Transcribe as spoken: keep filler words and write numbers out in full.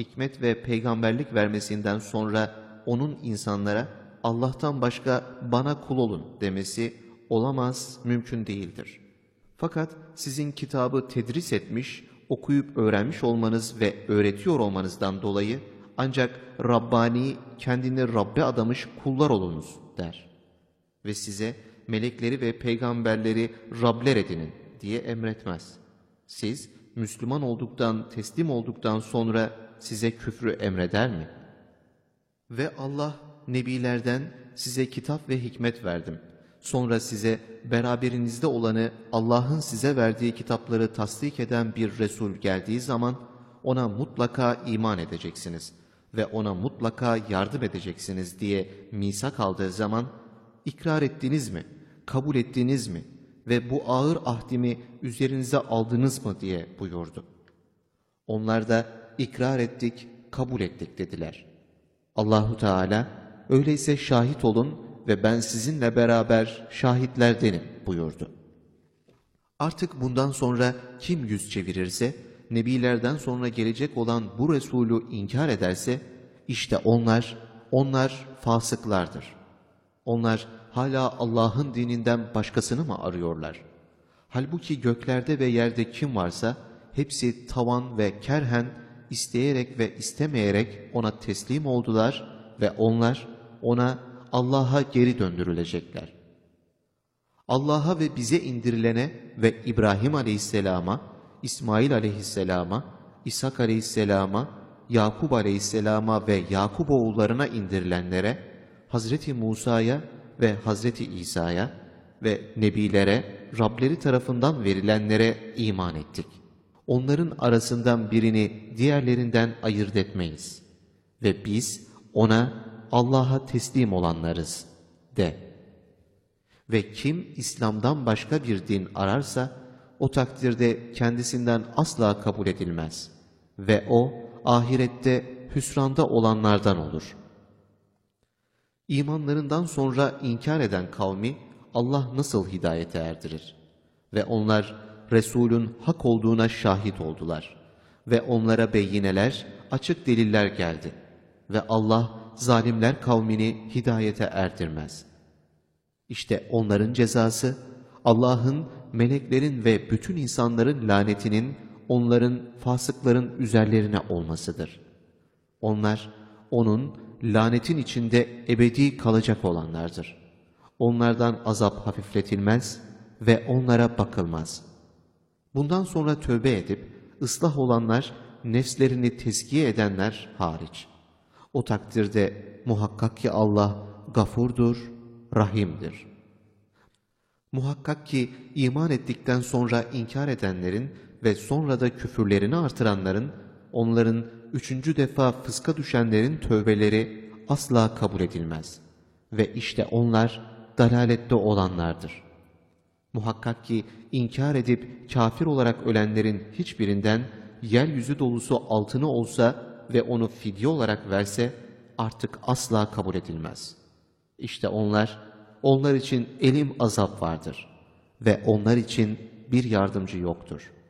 hikmet ve peygamberlik vermesinden sonra onun insanlara Allah'tan başka bana kul olun demesi olamaz, mümkün değildir. Fakat sizin kitabı tedris etmiş, okuyup öğrenmiş olmanız ve öğretiyor olmanızdan dolayı ancak Rabbani, kendini Rabbe adamış kullar olunuz der. Ve size melekleri ve peygamberleri Rabler edinin diye emretmez. Siz Müslüman olduktan, teslim olduktan sonra size küfrü emreder mi? Ve Allah, nebilerden size kitap ve hikmet verdim. Sonra size beraberinizde olanı Allah'ın size verdiği kitapları tasdik eden bir Resul geldiği zaman ona mutlaka iman edeceksiniz ve ona mutlaka yardım edeceksiniz diye misak aldığı zaman ikrar ettiniz mi, kabul ettiniz mi ve bu ağır ahdimi üzerinize aldınız mı diye buyurdu. Onlar da ikrar ettik, kabul ettik dediler. Allahu Teala öyleyse şahit olun ve ben sizinle beraber şahitlerdenim buyurdu. Artık bundan sonra kim yüz çevirirse, nebilerden sonra gelecek olan bu Resulü inkar ederse, işte onlar, onlar fasıklardır. Onlar hala Allah'ın dininden başkasını mı arıyorlar? Halbuki göklerde ve yerde kim varsa, hepsi tavan ve kerhen, isteyerek ve istemeyerek ona teslim oldular ve onlar ona, Allah'a geri döndürülecekler. Allah'a ve bize indirilene ve İbrahim Aleyhisselam'a, İsmail Aleyhisselam'a, İshak Aleyhisselam'a, Yakup Aleyhisselam'a ve Yakup oğullarına indirilenlere, Hazreti Musa'ya ve Hazreti İsa'ya ve Nebilere, Rableri tarafından verilenlere iman ettik. Onların arasından birini diğerlerinden ayırt etmeyiz. Ve biz ona Allah'a teslim olanlarız de. Ve kim İslam'dan başka bir din ararsa, o takdirde kendisinden asla kabul edilmez. Ve o, ahirette hüsranda olanlardan olur. İmanlarından sonra inkar eden kavmi, Allah nasıl hidayete erdirir? Ve onlar, Resulün hak olduğuna şahit oldular. Ve onlara beyineler, açık deliller geldi. Ve Allah, zalimler kavmini hidayete erdirmez. İşte onların cezası, Allah'ın, meleklerin ve bütün insanların lanetinin onların, fasıkların üzerlerine olmasıdır. Onlar, onun lanetin içinde ebedi kalacak olanlardır. Onlardan azap hafifletilmez ve onlara bakılmaz. Bundan sonra tövbe edip, ıslah olanlar, nefslerini tezkiye edenler hariç. O takdirde muhakkak ki Allah gafurdur, rahimdir. Muhakkak ki iman ettikten sonra inkar edenlerin ve sonra da küfürlerini artıranların, onların üçüncü defa fıska düşenlerin tövbeleri asla kabul edilmez. Ve işte onlar dalalette olanlardır. Muhakkak ki inkar edip kafir olarak ölenlerin hiçbirinden yeryüzü dolusu altını olsa ve onu fidye olarak verse artık asla kabul edilmez. İşte onlar, onlar için elim azap vardır ve onlar için bir yardımcı yoktur.